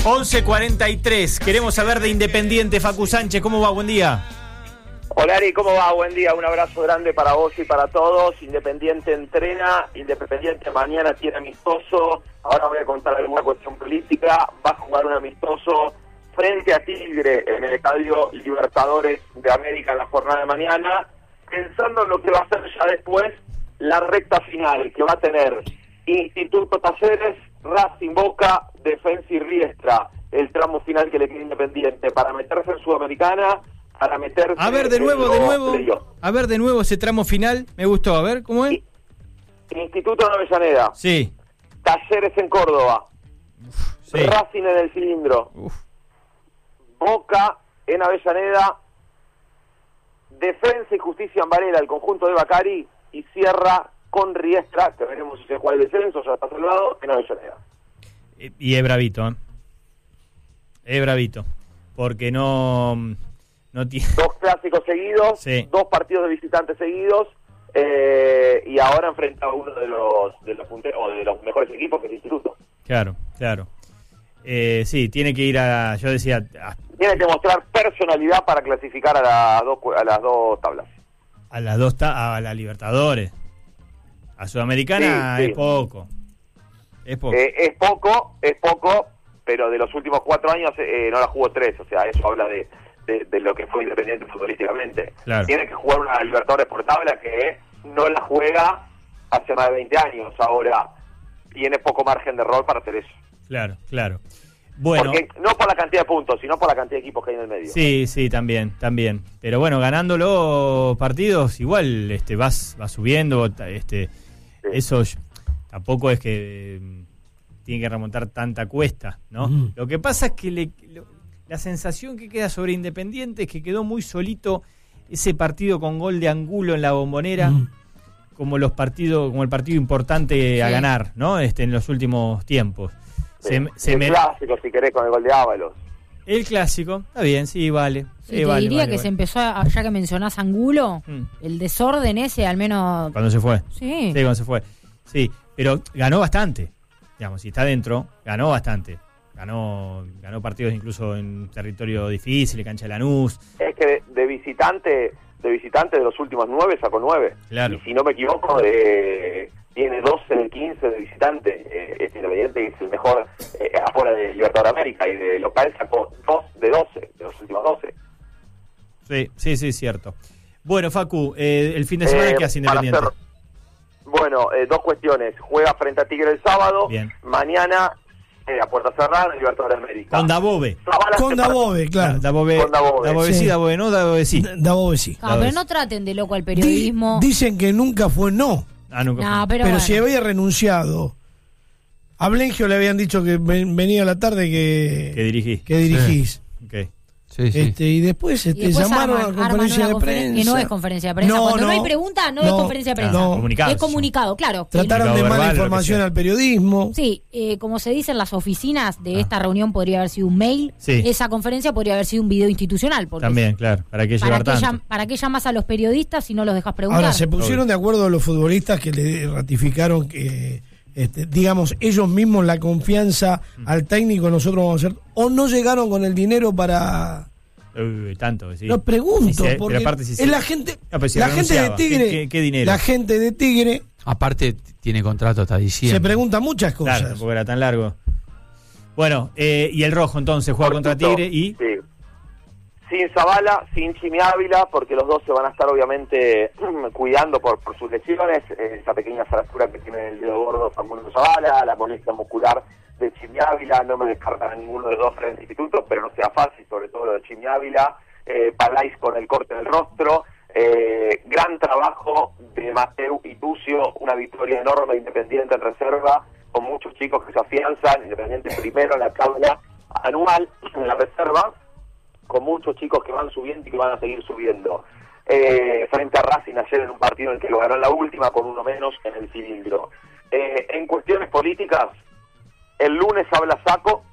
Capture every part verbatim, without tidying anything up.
once cuarenta y tres. Queremos saber de Independiente. Facu Sánchez, ¿cómo va? Buen día. Hola Ari, ¿cómo va? Buen día, un abrazo grande para vos y para todos. Independiente entrena, Independiente mañana tiene amistoso. Ahora voy a contar alguna cuestión política. Va a jugar un amistoso frente a Tigre en el Estadio Libertadores de América en la jornada de mañana, pensando en lo que va a ser ya después la recta final, que va a tener Instituto Talleres, Racing, Boca, Defensa y Riestra, el tramo final que le queda Independiente para meterse en Sudamericana, para meterse A ver, de nuevo, de nuevo. playoff. A ver, de nuevo ese tramo final. Me gustó. A ver, ¿cómo es? Instituto en Avellaneda. Sí. Talleres en Córdoba. Sí. Racing en el Cilindro. Uf. Boca en Avellaneda. Defensa y Justicia en Varela, el conjunto de Bacari. Y cierra con Riestra, que veremos si se juega el descenso, ya está salvado, en Avellaneda. Y es bravito, ¿eh? Es bravito. Porque no... no tiene... Dos clásicos seguidos, Sí. dos partidos de visitantes seguidos, eh, y ahora enfrenta a uno de los de los punteros, o de los mejores equipos, que es el Instituto. Claro, claro. Eh, sí, tiene que ir a... Yo decía... A, Tiene que mostrar personalidad para clasificar a, las dos, a las dos tablas. a las dos... Ta- a la Libertadores. A Sudamericana Sí, sí. es poco. Es poco. Eh, es poco, es poco, pero de los últimos cuatro años eh, no la jugó tres, o sea, eso habla de, de, de lo que fue Independiente futbolísticamente. Claro. Tiene que jugar una Libertadores por tabla que no la juega hace más de veinte años, ahora tiene poco margen de error para hacer eso. Claro, claro. Bueno... Porque no por la cantidad de puntos, sino por la cantidad de equipos que hay en el medio. Sí, sí, también, también. Pero bueno, ganando los partidos, igual este, vas, vas subiendo. Este, Sí. Eso yo- tampoco es que eh, tiene que remontar tanta cuesta, ¿no? Ujú. Lo que pasa es que le- lo- la sensación que queda sobre Independiente es que quedó muy solito ese partido con gol de Angulo en la Bombonera, Mm. como los partidos, como el partido importante a Sí. ganar, ¿no? Este, en los últimos tiempos. Sí. Se, se el me- clásico, si querés, con el gol de Ábalos. el clásico, está bien, sí, vale. Sí, Sí, te vale, diría vale, que vale. se empezó, a- ya que mencionás Angulo, Mm. el desorden ese al menos... Cuando se fue. Sí, Sí, cuando se fue. Sí, pero ganó bastante. Digamos, si está dentro, ganó bastante. Ganó ganó partidos incluso en territorio difícil, cancha de Lanús. Es que de, de visitante de visitante de los últimos nueve sacó nueve. Claro. Y si no me equivoco, eh, tiene doce de quince de visitante. Eh, es Independiente, es el mejor eh, afuera de Libertadores de América. Y de local sacó dos de doce, de los últimos doce. Sí, sí, sí, cierto. Bueno, Facu, eh, el fin de semana, Eh, ¿qué hace para Independiente? hacer- Bueno, eh, dos cuestiones. Juega frente a Tigre el sábado. Bien. Mañana, eh, a puerta cerrada, en Libertadores de América. Con Dabove. Zavala Con se para- Dabove, claro. Dabove, Con Dabove. Dabove sí, Sí. Dabove no, Dabove sí. D- Dabove sí. Ah, pero no traten de loco al Di- periodismo. dicen que nunca fue no, Ah, nunca No, fue. pero, pero bueno. si había renunciado. A Blengio le habían dicho que ven- venía a la tarde que, Que dirigí. que dirigís. Ok. Sí, sí. Este, y después, Y este, después llamaron arman- a arman conferencia una de conferen- prensa. Que no es conferencia de prensa. Cuando no, hay pregunta, no, es conferencia de prensa. no. Comunicado. Es comunicado, claro. Trataron Comunicado de mala verbal, lo que información sea. al periodismo. Sí, eh, como se dice en las oficinas de Ah. esta reunión, podría haber sido un mail. Sí. Esa conferencia podría haber sido un video institucional. Porque También, claro. ¿Para qué ¿Para llevar qué, tanto? llam- ¿Para qué llamas a los periodistas si no los dejas preguntar? Ahora, se pusieron de acuerdo los futbolistas que le ratificaron que, este, digamos, ellos mismos la confianza Mm. al técnico, nosotros vamos a hacer, o no llegaron con el dinero para... Uy, tanto, sí. Lo pregunto, Sí, sí, pero porque aparte sí, sí. es la gente, Ah, pero si la gente de renunciaba, Tigre, ¿qué- qué- qué dinero? la gente de Tigre Aparte, tiene contrato hasta diciembre. se pregunta muchas cosas. Claro, tampoco era tan largo. Bueno, eh, y el rojo entonces juega contra Cortito, Tigre y... sí. Sin Zavala, sin Chimi Ávila, porque los dos se van a estar obviamente cuidando por, por sus lesiones, eh, esa pequeña fractura que tiene el dedo gordo Facundo Zavala, la molestia muscular de Chimi Ávila, no me descartan a ninguno de los dos frente al instituto, pero no sea fácil, sobre todo lo de Chimi Ávila, eh, Palais con el corte del rostro, eh, gran trabajo de Mateu y Tucio, una victoria enorme Independiente en reserva, con muchos chicos que se afianzan, Independiente primero en la tabla anual, en la reserva, con muchos chicos que van subiendo y que van a seguir subiendo. Eh, frente a Racing ayer en un partido en el que lo ganó en la última con uno menos en el cilindro. Eh, en cuestiones políticas, el lunes habla Saco,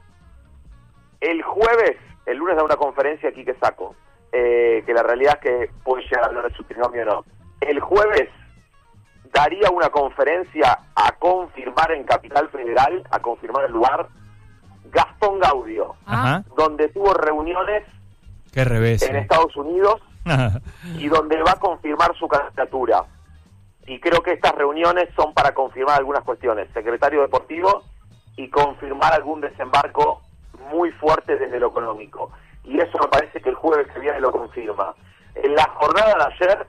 el jueves, el lunes da una conferencia aquí que Saco, eh, que la realidad es que puede llegar a hablar de su trinomio o no. El jueves daría una conferencia a confirmar en Capital Federal, a confirmar el lugar Gastón Gaudio, Ajá. donde tuvo reuniones Qué revés. en eh. Estados Unidos y donde va a confirmar su candidatura. Y creo que estas reuniones son para confirmar algunas cuestiones, secretario deportivo, y confirmar algún desembarco muy fuerte desde lo económico. Y eso me parece que el jueves que viene lo confirma. En la jornada de ayer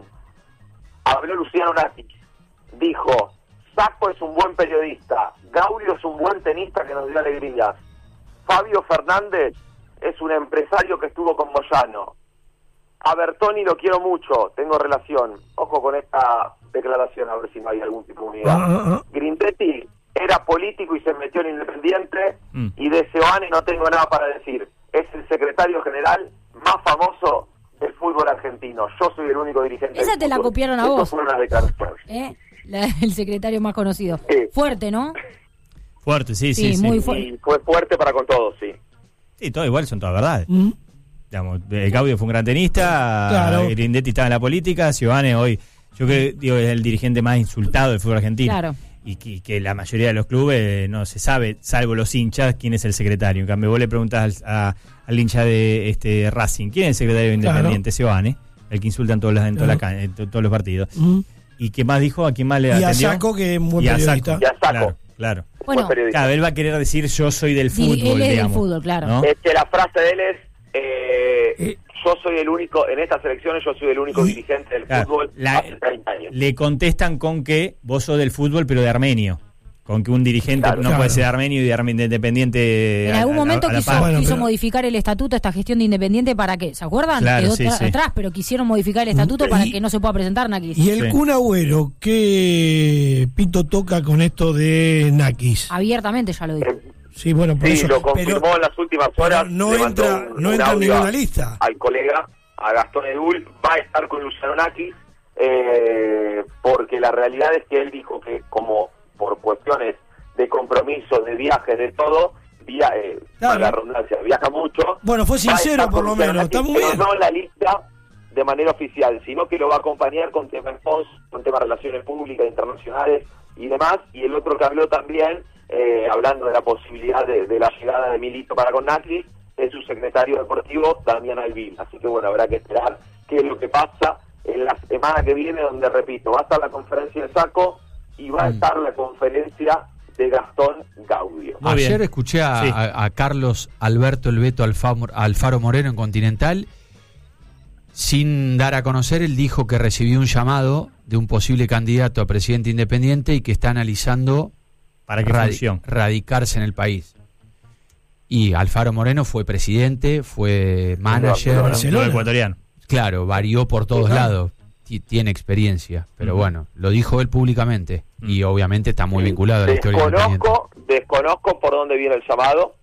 habló Luciano Naki, dijo: Sacco es un buen periodista, Gaudio es un buen tenista que nos dio alegrías, Fabio Fernández es un empresario que estuvo con Moyano, a Bertoni lo quiero mucho, tengo relación. Ojo con esta declaración, a ver si no hay algún tipo de unidad. Ah, ah, ah. Grindetti era político y se metió en Independiente, Mm. y de Seoane no tengo nada para decir. Es el secretario general más famoso del fútbol argentino. Yo soy el único dirigente. Esa del te la fútbol. copiaron a Estas vos. fueron las declaraciones. ¿Eh? La- el secretario más conocido. Sí. Fuerte, ¿no? Fuerte, sí, sí. Sí, sí. muy fuerte. Y fue fuerte para con todos, sí. Sí, todo igual, son todas verdades. ¿Mm? Digamos, eh, Gaudio fue un gran tenista, Claro. Grindetti estaba en la política, Giovanni hoy, yo creo digo, es el dirigente más insultado del fútbol argentino. Claro. Y que, que la mayoría de los clubes eh, no se sabe, salvo los hinchas, quién es el secretario. En cambio, vos le preguntás al, a- al hincha de este Racing, ¿quién es el secretario de Independiente? Giovanni, el que insulta en, todas las, en, toda la Claro. can- en to- todos los partidos. ¿Mm? ¿Y qué más dijo? ¿A quién más le Y a atendió? Sacco, que es un buen Y a periodista. Sacco. Y a Sacco. Claro, claro. Bueno, Buen periodista. Claro, él va a querer decir yo soy del Sí, fútbol, él es del digamos, fútbol, claro. ¿no? Es que la frase de él es, eh, Eh. yo soy el único, en estas elecciones yo soy el único Y- dirigente del Claro, fútbol la- hace treinta años. Le contestan con que vos sos del fútbol, pero de armenio. Con que un dirigente Claro. no Claro. puede ser armenio y de arme- de independiente. en a- algún a- momento a la quiso, par. Bueno, quiso pero- modificar el estatuto, esta gestión de Independiente, para que, ¿se acuerdan? Claro, Quedó sí, tra- sí. atrás, pero quisieron modificar el estatuto para Y- que no se pueda presentar Naki. Y el Sí. Kun Agüero, ¿qué pito toca con esto de Nakis? Abiertamente ya lo dijo. Eh, Sí, bueno, por sí, eso. lo confirmó pero en las últimas pero horas. no le mandó entra- un- no un entra en audio ninguna a- lista. Al colega, a Gastón Edul, va a estar con Luciano Naki, eh, porque la realidad es que él dijo que como por cuestiones de compromiso, de viajes, de todo, via, eh, Claro. para la redundancia, viaja mucho. Bueno, fue Va a sincero estar por con lo Luciano menos, Naki, está muy pero bien. no en la lista de manera oficial, sino que lo va a acompañar con temas post, con temas de relaciones públicas, internacionales y demás. Y el otro que habló también, eh, hablando de la posibilidad de, de la llegada de Milito para con Naki, es su secretario deportivo, Damián Alvil. Así que bueno, habrá que esperar qué es lo que pasa en la semana que viene, donde, repito, va a estar la conferencia de Sacco y va a estar la conferencia de Gastón Gaudio. Muy Ayer bien. escuché a, Sí. a- a Carlos Alberto El Beto Alfamo- Alfaro Moreno en Continental. Sin dar a conocer, él dijo que recibió un llamado de un posible candidato a presidente independiente y que está analizando Para que radi- funcione. radicarse en el país. Y Alfaro Moreno fue presidente, fue manager, Barcelona. Todo ecuatoriano. claro, varió por todos Claro. lados, Ti- tiene experiencia, pero Ujú. bueno, lo dijo él públicamente y obviamente está muy Sí, vinculado a la historia independiente. Desconozco, desconozco por dónde viene el llamado.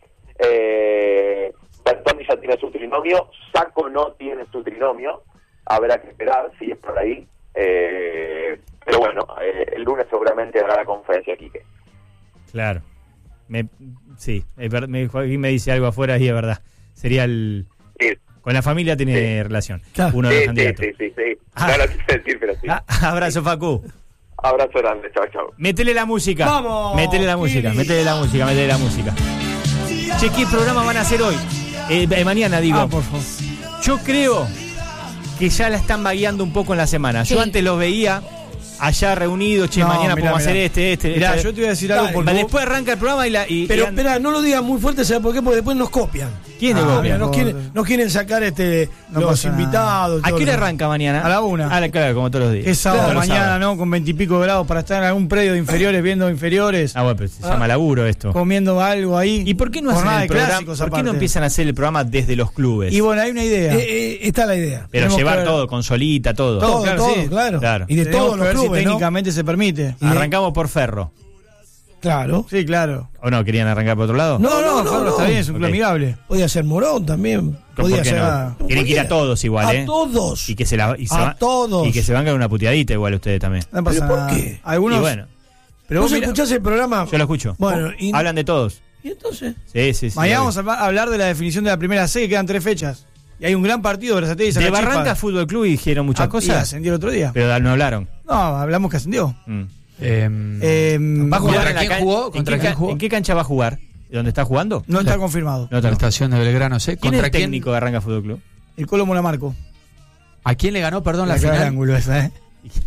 Eh, Bertoni ya tiene su trinomio, Sacco no tiene su trinomio. Habrá que esperar si es por ahí. Eh, pero bueno, eh, el lunes seguramente habrá la conferencia, Quique. Claro. Me, sí, es ver- me, Joaquín me dice algo afuera y es verdad. Sería el. Sí, Con la familia tiene Sí. relación. Claro. Uno de sí, los sí, candidatos. sí, sí, sí. Ah. No lo quise decir, pero sí. Ah, abrazo, Facu. Abrazo grande, chao, chao. Métele la música. Vamos, Métele la música, Kili. métele la música, métele la música. Che, ¿qué programa van a hacer hoy? Eh, eh, mañana, digo. Ah, por favor. Yo creo que ya la están vagueando un poco en la semana. Yo Sí. antes los veía allá reunidos, che, No, mañana mirá, podemos mirá. hacer este, este. Mirá, este. yo te voy a decir algo Dale, porque Va, vos- después arranca el programa y la. Y, Pero y and- espera, no lo digas muy fuerte, ¿sabes por qué? Porque después nos copian. ¿Quién es Ah, copia? mira, Nos por- quieren, nos quieren sacar este No los pasa nada. invitados. ¿A todo qué hora lo- arranca mañana? A la una. Ah, claro, como todos los días. Es sábado Todos los mañana, sábados. ¿no? Con veintipico grados para estar en algún predio de inferiores viendo inferiores, Ah, bueno, pero se llama laburo esto. comiendo algo ahí. ¿Y por qué no hacen Jornada el de programa? clásicos ¿Por qué no aparte. empiezan a hacer el programa desde los clubes? Y bueno, hay una idea. Eh, eh, está la idea. Pero tenemos llevar que ver- todo, consolita, todo. Todo, Todo, claro, todo, sí. claro. Claro. Y de Tenemos todos que los ver clubes, si ¿no? técnicamente se permite. Y de- Arrancamos por Ferro. Claro. Sí, claro. ¿O no? ¿Querían arrancar por otro lado? No, No, no, no, Ferro, no. está bien, es un club Ok. amigable. Podía ser Morón también. ¿Por Podía qué ser. no? a- Tienen que ir a todos igual, A ¿eh? todos. Y que se la y se A va- todos. Y que se vengan una puteadita igual ustedes también. No pasa ¿Pero por nada. qué? Algunos, Y bueno, pero ¿Vos vos mirá- escuchás el programa? yo lo escucho. Bueno, y- Hablan de todos. ¿Y entonces? Sí, sí, sí. mañana obvio. vamos a hablar de la definición de la primera C, que quedan tres fechas. Y hay un gran partido, Brazatei y De Sacachispa. Barranca Fútbol Club dijeron muchas Ah, y cosas, ascendió el otro día. pero no hablaron. No, hablamos que ascendió. Mm. Eh, Eh, Va a jugar ¿Contra en la quién can- jugó? ¿En ¿Contra qué quién ca- jugó? ¿En qué cancha va a jugar? ¿Dónde está jugando? No está confirmado. No La está. estación de Belgrano, ¿sé? ¿Quién es ¿Contra el quién? técnico de Arranca Fútbol Club? El Colo Monamarco. ¿A quién le ganó, perdón, la, La cara de final? ángulo esa, ¿eh?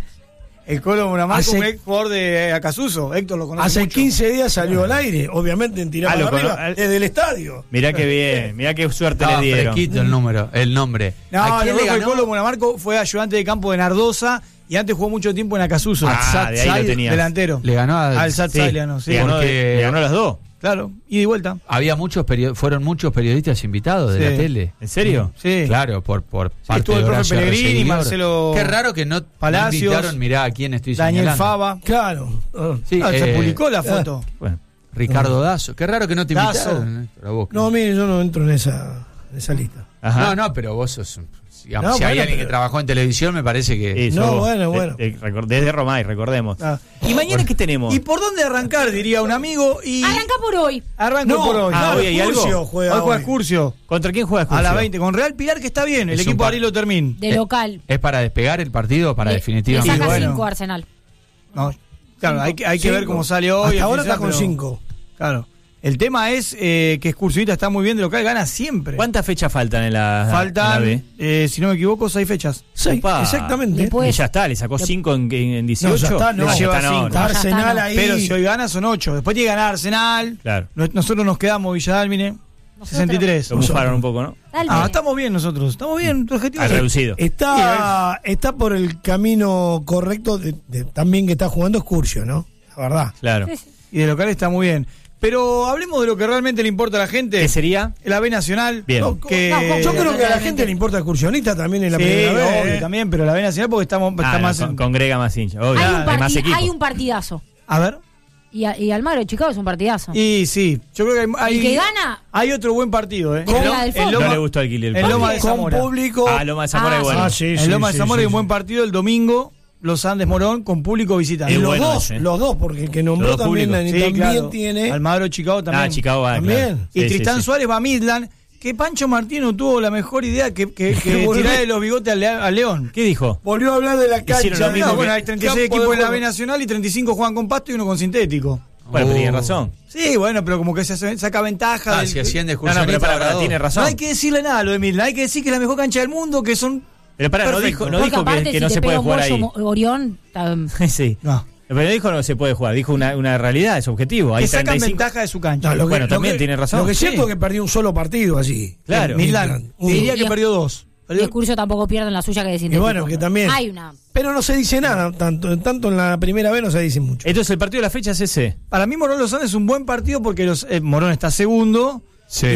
El Colo Monamarco, Hace- un ex jugador de Acasuso. Héctor lo conoce Hace mucho. quince días salió al aire, obviamente en tirar Ah, lo para cono- arriba, al- desde el estadio. Mirá qué bien, mirá qué suerte Estaba le dieron. fresquito el número, el nombre. No, ¿A quién lo le que el ganó? Colo Monamarco fue ayudante de campo de Nardosa y antes jugó mucho tiempo en Acasuso. Ah, Sat de ahí lo Said, tenías. delantero. Le ganó a- al Sat Sí, Sailiano, sí. le ganó, porque- de- le ganó las dos. Claro, y de vuelta. Había muchos perio- fueron muchos periodistas invitados de Sí. la tele. ¿En serio? Sí. Claro, por, por parte estuvo de el profe Horacio Pellegrini, Arcegui. Marcelo Qué raro que no, no Palacios, invitaron, mirá a quién estoy Daniel señalando. Fava. Claro. Ah. Sí, Ah, se eh, publicó la foto. Bueno, Ricardo Dazo. Qué raro que no te Dazo. invitaron. eh, a vos. No, mire, yo no entro en esa, en esa lista. ajá. No, no, pero vos sos... un- digamos, No, si hay bueno, alguien pero- que trabajó en televisión, me parece que... Sí, No, sos vos. bueno, bueno. De- de- recor- desde Romay, recordemos. Ah. ¿Y mañana qué tenemos? ¿Y por dónde arrancar? Diría un amigo. Y Arranca por hoy. arranco No, por hoy. ah, No, hoy hay algo. Excursio Juega hoy juega hoy. Excursio. ¿Contra quién juega A Excursio? las veinte. Con Real Pilar, que está bien. El Es un equipo de par- Ariel Termín. De local. ¿Es para despegar el partido? Para Le- definitivamente... Le saca bueno. cinco Arsenal. No, claro, hay que, hay que Cinco. ver cómo sale hoy. Hasta el ahora final, está con pero- cinco. Claro. El tema es eh, que Excursionista está muy bien de local, gana siempre. ¿Cuántas fechas faltan en la, en la Faltan, B? eh, si no me equivoco, seis fechas. Sí, Opa. exactamente. Le puede- Y ya está, le sacó cinco en, en dieciocho. No, ya está, no. Ah, ya Lleva está, no, cinco. no. Está Arsenal Ya está, no. ahí. Pero si hoy gana son ocho. Después tiene que ganar Arsenal. Claro. No- Nosotros nos quedamos Villa Dálmine, Nosotros. sesenta y tres. Lo bufaron un poco, ¿no? Dale. Ah, estamos bien nosotros. Estamos bien. Nuestro objetivo Ha es- reducido. Está, está por el camino correcto de, de- también que está jugando Excursio, ¿no? La verdad. Claro. Sí, sí. Y de local está muy bien. Pero hablemos de lo que realmente le importa a la gente. ¿Qué sería? La B Nacional. Bien. No, que... No, Yo creo que a la Realmente. gente le importa Excursionista también en la Sí, primera vez. obvio, ¿eh? también, pero la B Nacional porque estamos, Ah, está no, más... con- en- congrega más hinchas. Obvio, Hay un, hay más parti- equipos. hay un partidazo. A ver. Y, a- y Almagro de Chicago es un partidazo. Y sí, yo creo que hay... El que gana, Hay otro buen partido, ¿eh? Con- En Lo- del en fondo. Loma- No le gustó al Kili el en partido. Loma de Con Zamora. público. Ah, Loma de Zamora Ah, es bueno. Ah, sí, En sí, Loma de sí, Zamora sí, hay un sí. buen partido el domingo, Los Andes Morón, con público visitante. Y Es los bueno dos, ese. los dos, porque el que nombró Los dos también, públicos. también Sí, claro. tiene. Almagro Chicago también. Ah, Chicago va, También. claro. Y Sí, sí, Tristán sí. Suárez va a Midland, que Pancho Martín no tuvo la mejor idea que, que, que Volvió. tirarle los bigotes al, Lea- al León. ¿Qué dijo? Volvió a hablar de la cancha. Hicieron lo mismo No, que- bueno, hay treinta y seis campo de equipos en la B juego. Nacional y treinta y cinco juegan con pasto y uno con sintético. Bueno, pero Oh. tiene razón. Sí, bueno, pero como que se hace- saca ventaja. Ah, del- si hacían de No, no, pero excursionista, para, para, habrá tiene dos. razón. No hay que decirle nada a lo de Midland, hay que decir que es la mejor cancha del mundo, que son... Pero pará, no Perfecto. dijo, no porque dijo que, aparte que si no te se pega puede un jugar bollo ahí. Mo- Orión, um, Sí. No. Pero no dijo no se puede jugar, dijo una, una realidad, es objetivo. Hay Que sacan treinta y cinco. ventaja de su cancha. No, lo que- Bueno, lo también que- tiene razón. Lo que es Sí. cierto es que perdió un solo partido allí. Claro. Midland, te diría que Y- perdió dos. y Perdió- Excursio tampoco pierden la suya que de Y sintético. bueno, que también. Hay una. Pero no se dice nada, tanto, tanto en la primera vez no se dice mucho. Entonces el partido de la fecha es ese. Para mí Morón Los Andes es un buen partido porque los, eh, Morón está segundo Sí.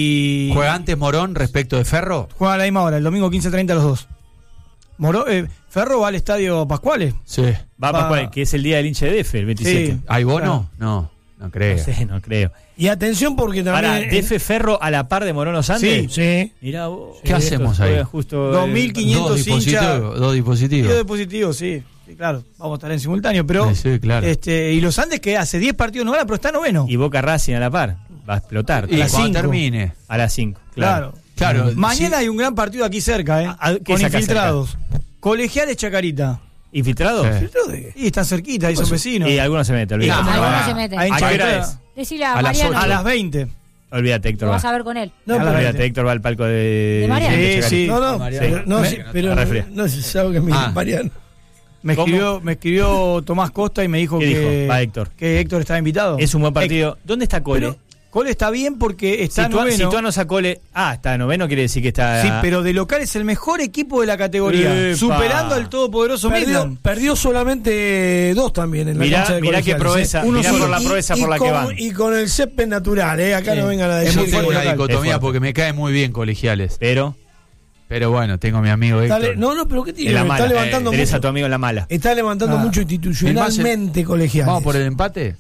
y ¿Juega antes Morón respecto de Ferro? juega a la misma hora, el domingo quince treinta los dos. Morón, eh, Ferro va al estadio Pascuales. Sí. Va a Va- Pascual, que es el día del hincha de D F, el veintisiete. Sí. ¿Hay bono? No, no creo. No sé, no creo. Y atención porque también. Para, D F Ferro a la par de Morón Los Andes. Sí. Mirá vos. ¿Qué hacemos ahí? Juega Justo, dos mil eh, quinientos Dos dispositivos. hinchas. Dos dispositivos. Yo de positivo, sí. Sí, claro. Vamos a estar en simultáneo, pero. Sí, sí, claro. este, y los Andes que hace diez partidos no gana, pero está noveno. Y Boca Racing a la par. Va a explotar. Y las cuando cinco. termine. A las cinco. Claro. Claro. Mañana sí. hay un gran partido aquí cerca, ¿eh? Ah, ah, ¿qué Con es acá infiltrados. Colegiales Chacarita. ¿Infiltrados? Sí. ¿Infiltrado de qué? Y están cerquita, ahí son vecinos. Y algunos se meten, olvídate. ¿cómo no algunos va? se meten. Ahí en ¿A qué hora Chacarita. es? Decile a, A las Mariano. ocho. A las veinte. Olvídate, Héctor. Lo Va. vas a ver con él. No, A la pero- Olvídate, veinte. Héctor va al palco de. De Mariano. Sí, Chacarita. sí. no, no, Mariano. pero, no, Me- sí, pero a refrescar. no se sabe que es mi Ah. Mariano. Me ¿Cómo? escribió, me escribió Tomás Costa y me dijo ¿Qué que, dijo? Va, Héctor. que Héctor estaba invitado. Es un buen partido. ¿Dónde está Cole? Pero Cole está bien porque está si, tú, noveno. si tú anotas a Cole. Ah, está noveno, quiere decir que está. Sí, pero de local es el mejor equipo de la categoría, Epa. superando al todopoderoso Perdió, Midland. perdió solamente dos también en la Mirá- cancha de mirá qué colegiales, proeza, ¿eh? Uno mirá solo. por la Y- proeza y por la que con- van. Y con el césped natural, ¿eh? Acá Sí. no vengan a Es decir muy Yo tengo fuerte una local. Es dicotomía fuerte. porque me cae muy bien colegiales. Pero. Pero bueno, tengo a mi amigo Héctor. Dale, no, no, pero ¿qué tiene? En la Está mala. levantando Tenés mucho. a tu amigo en la mala. Está levantando Ah. mucho El más- institucionalmente colegiales. ¿Vamos por el empate?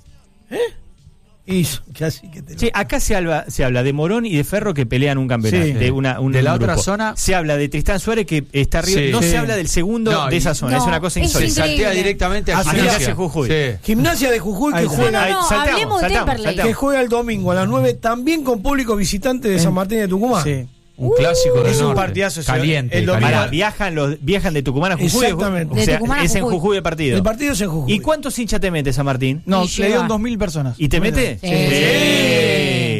Y casi que te lo- Sí, acá se habla, se habla de Morón y de Ferro que pelean un campeonato. Sí. De, una, un- De la un otra grupo. zona- Se habla de Tristán Suárez que está arriba. Sí. No Sí. se habla del segundo No, de y- esa zona. No, es una cosa es insólita. Se saltea increíble. directamente a Ah, Gimnasia. Gimnasia Jujuy. Sí. Gimnasia de Jujuy Ahí que está. juega, No, no, no, saltamos, hablemos de saltamos, Temperley. saltamos. que juega el domingo a las nueve, también con público visitante de San Martín de Tucumán. Sí. Un clásico del es un norte. partidazo ese. Caliente. El domingo- Pará, caliente. viajan, los, viajan de Tucumán a Jujuy. Exactamente. O De sea, Tucumán a es en Jujuy. Jujuy el partido. El partido es en Jujuy. ¿Y cuántos hinchas te mete San Martín? No, Y le lleva. dieron dos mil personas. ¿Y te mete? Sí. Sí.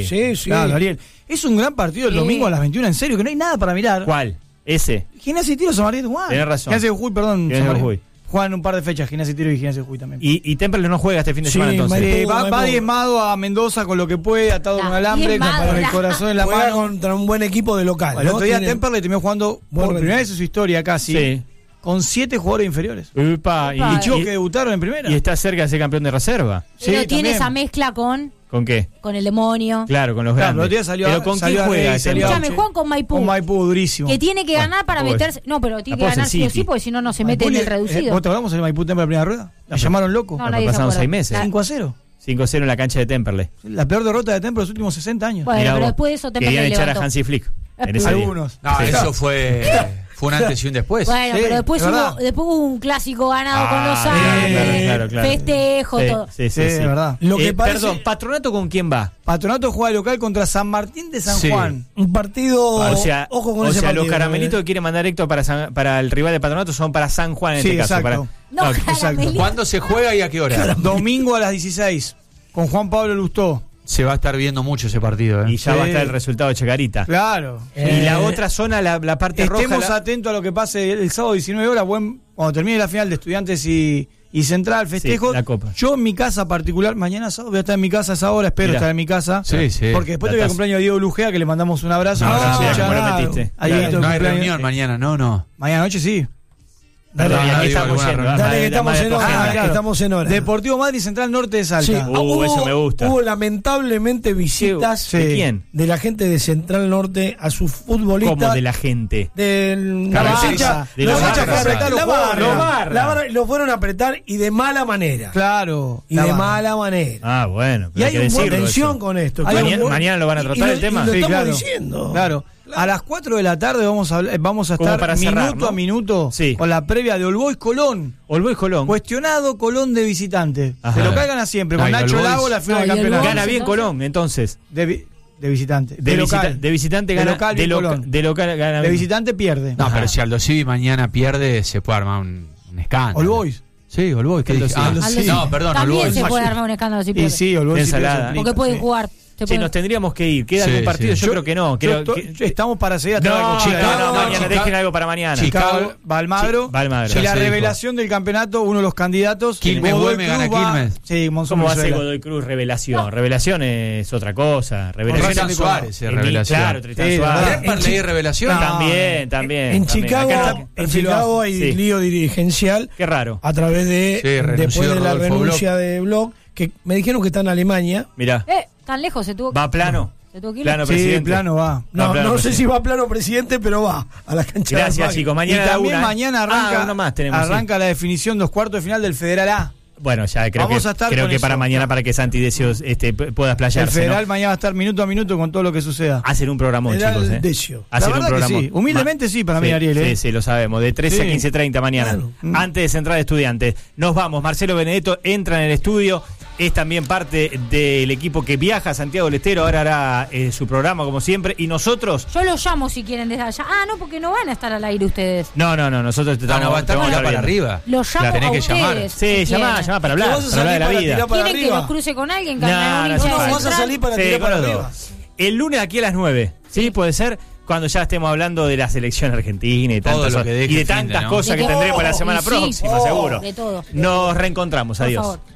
Sí. Sí, sí. Claro, Ariel. Es un gran partido el Sí. domingo a las veintiuna, en serio, que no hay nada para mirar. ¿Cuál? Ese. Gimnasia y Tiro San Martín de Juan. Tenés razón. Gimnasia de Jujuy, perdón. Gimnasia San de Martín. Jujuy. Juegan un par de fechas, Gimnasia y Tiro y Gimnasia de Jujuy también. Y, y Temperley no juega este fin de Sí, semana entonces. Maipú. Eh, va, va Maipú. diezmado a Mendoza con lo que puede, atado La con alambre, con, diezmado, con el la- corazón en la Juega mano. contra un buen equipo de local. El ¿no? otro día Tiene- Temperley terminó jugando buen por primera rendimiento. vez en su historia casi, Sí. con siete jugadores inferiores. Upa, y, Upa. Y chicos y- que debutaron en primera. y está cerca de ser campeón de reserva. Sí, Pero tiene también. esa mezcla con, ¿Con qué? con el demonio. Claro, con los Claro, grandes. el otro día salió- Pero ¿con salió quién a juega? Rey, este salió a- muchacho? Escúchame, Juan con Maipú. Con Maipú, durísimo. Que tiene que Bueno, ganar para tampoco es- meterse. No, pero tiene que tampoco es el ganar sí o City. sí, porque si no, no se Maipú mete en le- el eh, reducido. ¿Vos te acordamos el Maipú Temperley en primera rueda? Me pero- llamaron loco. No, No, nadie pero se pasaron acuerda. seis meses. cinco a cero. cinco cero en la cancha de Temperley. La peor derrota de Temperley de los últimos sesenta años. Bueno, Mirá pero vos. después de eso Temperley Querían echar a levantó. Hansi Flick. En ese día. Algunos. No, Sí. eso fue, fue un antes y un después. Bueno, Sí, pero después es hubo, verdad. después hubo un clásico ganado con los Ah, claro, Andes, claro, claro, claro. festejo, Sí, todo. Sí, sí, Sí, sí. es verdad. Lo que Eh, parece- Perdón, ¿Patronato con quién va? Patronato juega de local contra San Martín de San Sí. Juan. Un partido. O sea, ojo con o ese sea los partido, caramelitos ¿eh? que quiere mandar Héctor para, San- para el rival de Patronato son para San Juan en Sí, este caso. exacto. Para, No, Ok. caramelito. ¿Cuándo se juega y a qué hora? Domingo a las dieciséis. Con Juan Pablo Lustó. Se va a estar viendo mucho ese partido. ¿eh? Y ya Sí. va a estar el resultado de Chacarita. Claro. Y la otra zona, la, la parte roja. Estemos la- atentos a lo que pase el, el sábado diecinueve horas, buen, cuando termine la final de Estudiantes y, y Central, festejo. la Copa. Yo en mi casa particular, mañana sábado voy a estar en mi casa a esa hora, espero Mirá. estar en mi casa. Sí, sí. Porque después La te voy a taza. cumpleaños a Diego Lugea, que le mandamos un abrazo. Ah, Nos sí, escucha. como lo metiste. Ahí Claro. Dieguito, No hay cumpleaños. reunión mañana, no, no. Mañana noche sí. Perdón, Dale, aquí digo, estamos alguna yendo. reunión. ah, Dale, que la estamos madre en hora. Pogena. Ah, claro. Estamos en hora. Deportivo Madrid Central Norte de Salta. Sí. Uh, eso me gusta. Hubo lamentablemente visitas Sí. ¿De quién? de la gente de Central Norte a sus futbolistas. Como de la gente. Del Claro, la sí, barra, de la los barra, barras. apretar los La jugadores. barra. La barra. La barra, y lo fueron a apretar y de mala manera. Claro. Y la de barra. mala manera. Ah, bueno. y Pero hay hay que un buen decirlo. tensión eso. con esto. Hay un Mañana, buen- mañana lo van a y- tratar y el lo- tema. y lo Sí, estamos claro. diciendo. Claro. A las cuatro de la tarde vamos a, hablar- vamos a Como estar para minuto cerrar, ¿no? a minuto Sí. con la previa de All Boys Colón. All Boys Colón. Cuestionado Colón de visitante. Ajá. Se lo cargan a siempre. Con Ay, Nacho All Boys. Lago la final No, del y el campeonato. Boys. Gana bien entonces. Colón, entonces. De, vi- de visitante. De, De, visita- local. de visitante De gana. local de, bien loca- Colón. de local gana De bien. visitante pierde. No, Ajá. pero si Aldo Civi mañana pierde, se puede armar un, un escándalo. All Boys. Sí, All Boys. ¿qué Aldo dije? Civi. Ah, Aldo Civi. no, perdón, All También Boys. se puede armar un escándalo si Y pierde. sí, All Boys. De sí pierde ensalada. su Porque película, pueden sí. jugar. Se Che, pueden- nos tendríamos que ir. ¿Queda Sí, algún partido? sí. Yo, creo que no. Yo Creo to- que- Estamos para seguir hasta No, la no, cochila. no, no, mañana Chicago- dejen algo para mañana. Chicago, Chicago- Balmadro. Sí, Balmadro. Y Ya la se dijo. revelación del campeonato, uno de los candidatos. Quilmes Godoy vuelve, Cruz gana va- Quilmes. Sí, Monzón ¿Cómo va a ser Venezuela. Godoy Cruz revelación? Revelación es otra cosa. Revelación Tristan es- Suárez, en es mi- revelación. Claro, Tristan Sí, Suárez. ¿verdad? Temperley es revelación. No. También, también. En también. Chicago, Acá está- en perfil Chicago bajo. hay Sí. lío dirigencial Qué raro. a través de Sí, renunció después de la Rodolfo renuncia de Bloch, que me dijeron que está en Alemania. Mirá. Eh, tan lejos se tuvo que. Va plano. Se tuvo que ir. Plano Sí, presidente. plano va. No, Va plano, no sé presidente. si va a plano presidente, pero va a la cancha. Gracias, de Almagro. chicos. Y Mañana da también una. mañana arranca, Ah, uno más tenemos, sí. arranca la definición de los cuartos de final del Federal A. Bueno, ya creo Vamos que, a estar creo con que eso. para mañana, para que Santi Decio este, p- pueda El explayarse. Federal ¿no? mañana va a estar minuto a minuto con todo lo que suceda. Hacer un programón, Federal chicos. ¿eh? Decio. La Hacer un verdad que programón. sí. Humildemente sí, para mí, Ariel, ¿eh? Sí, sí, lo sabemos. De trece a Sí. quince treinta mañana. Claro. Mm. Antes de Central Estudiantes. Nos vamos. Marcelo Benedetto entra en el estudio. Es también parte del equipo que viaja a Santiago del Estero. Ahora hará eh, su programa, como siempre. Y nosotros. Yo los llamo si quieren desde allá. Ah, no, porque no van a estar al aire ustedes. No, no, no. Nosotros te No, no, va a te estar vamos a acá estar para viendo. arriba. Los llamo tenés a que llamar. ustedes. Sí, si llamá, quieren. llamá para ¿Que hablar. vas a Para hablar de la salir para vida. tirar para ¿Quieren que arriba? los cruce con alguien? No, Que hagan un no hincha hace de No, falta. vas a Central? salir para Sí, tirar con para los arriba. dos. El lunes aquí a las nueve. ¿Sí? ¿Puede ser? Cuando ya estemos hablando de la selección argentina y, Todo tantas, lo que deje y de el fin de, tantas ¿no? cosas De que que- tendremos la oh, semana y sí, próxima, oh, seguro. de todo. Nos reencontramos. Por Adiós. favor.